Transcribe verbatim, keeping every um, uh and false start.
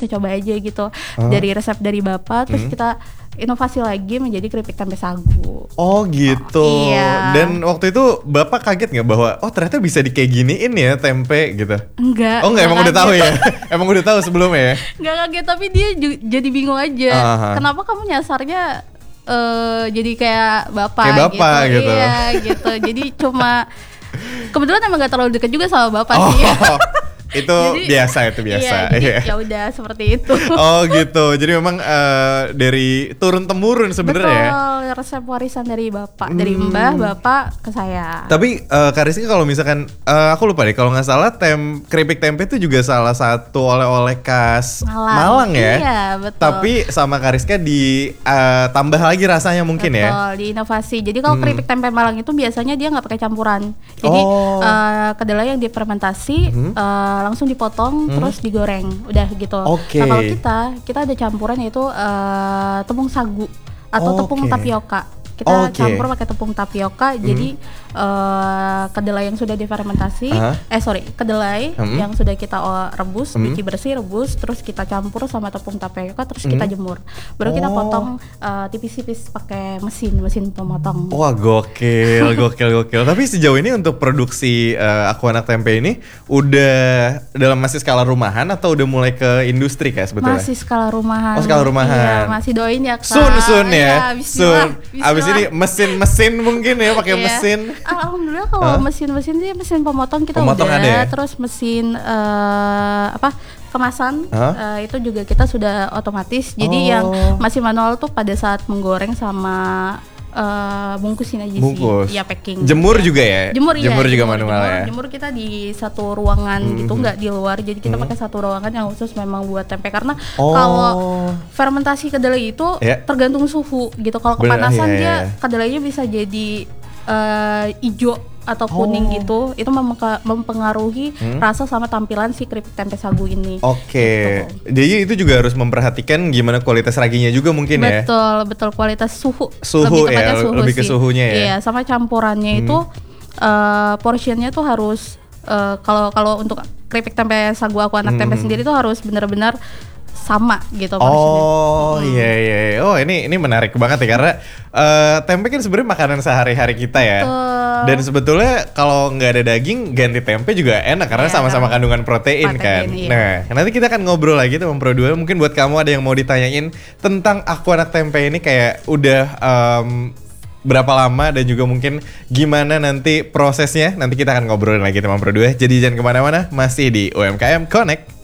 kita coba aja gitu. Huh? Dari resep dari bapak, terus Hmm. kita inovasi lagi menjadi keripik tempe sagu. Oh gitu. Oh, iya. Dan waktu itu bapak kaget nggak bahwa oh ternyata bisa di kayak giniin ya tempe gitu? Enggak. Oh enggak, emang udah tahu ya? Emang udah tahu sebelumnya ya? Enggak kaget, tapi dia ju- jadi bingung aja. Aha. Kenapa kamu nyasarnya uh, jadi kayak bapak, Kayak bapak gitu. gitu. Iya gitu. Jadi cuma kebetulan emang gak terlalu deket juga sama bapak Oh. sih. Itu Jadi- biasa, itu biasa. Iya, jadi Iya. ya udah seperti itu. Oh gitu. Jadi memang eh, dari turun temurun sebenarnya. Betul, resep warisan dari bapak, dari Hmm. mbah, bapak ke saya. Tapi uh, Kak Rizky kalau misalkan uh, aku lupa deh kalau nggak salah tem keripik tempe itu juga salah satu oleh-oleh khas Malang. Malang ya. Iya, betul. Tapi sama Kak Rizky di uh, tambah lagi rasanya mungkin ya. Betul, diinovasi. Jadi kalau Hmm. keripik tempe Malang itu biasanya dia nggak pakai campuran. Jadi Oh. eh, kedelai yang difermentasi Hmm. eh, langsung dipotong Hmm. terus digoreng, udah gitu. Oke. Nah kalau kita kita ada campuran yaitu eh, tepung sagu atau tepung Oke. tapioka. Kita Oke. campur pakai tepung tapioka. Jadi eh, kedelai yang sudah difermentasi, Aha. eh sorry kedelai Hmm. yang sudah kita oh, rebus, Hmm. cuci bersih, rebus, terus kita campur sama tepung tapioka, terus kita Hmm. jemur. Baru kita Oh. potong eh, tipis-tipis pakai mesin, mesin pemotong. Wah gokil, gokil, gokil. Tapi sejauh ini untuk produksi uh, Aku Anak Tempe ini udah dalam masih skala rumahan atau udah mulai ke industri Kak sebetulnya? Masih skala rumahan. Oh, skala rumahan. Iya, masih doain ya Kak. Sun sun ya, Iya, sun. bismillah, Abis bismillah. ini mesin-mesin mungkin ya, pakai Iya. mesin. Alhamdulillah kalau Hah? mesin-mesin sih mesin pemotong kita Pemotong udah, ada ya? terus mesin eh, apa kemasan Hah? eh, itu juga kita sudah otomatis. Jadi Oh. yang masih manual tuh pada saat menggoreng sama eh, bungkusin aja Bungkus. sih. Iya packing. Jemur Iya. juga ya? Jemur iya. Jemur juga manual jemur, ya? Jemur kita di satu ruangan Mhm. gitu, nggak di luar. Jadi kita Mhm. pakai satu ruangan yang khusus memang buat tempe karena Oh. kalau fermentasi kedelai itu Ya. tergantung suhu gitu. Kalau Bener, kepanasan iya, dia iya. kedelainya bisa jadi eh, hijau atau kuning Oh. gitu. Itu memeka- mempengaruhi Hmm. rasa sama tampilan si keripik tempe sagu ini. Oke, Gitu. jadi itu juga harus memperhatikan gimana kualitas raginya juga mungkin ya? Betul, betul kualitas suhu. Suhu lebih tepatnya ya, suhu lebih ke sih. suhunya ya? Iya, sama campurannya Hmm. itu eh, portionnya tuh harus eh, kalau kalau untuk keripik tempe sagu Aku Anak Tempe Hmm. sendiri tuh harus benar-benar sama gitu portionnya. Oh Mm. iya iya, iya. Oh ini ini menarik banget ya karena eh, tempe kan sebenarnya makanan sehari-hari kita ya. Betul. Dan sebetulnya kalau nggak ada daging ganti tempe juga enak karena Iya. sama-sama kandungan protein, Protein, kan. iya. Nah nanti kita akan ngobrol lagi teman Pro dua. Mungkin buat kamu ada yang mau ditanyain tentang Aku Anak Tempe ini kayak udah em, berapa lama dan juga mungkin gimana nanti prosesnya. Nanti kita akan ngobrolin lagi teman Pro dua. Jadi jangan kemana-mana, masih di U M K M Connect.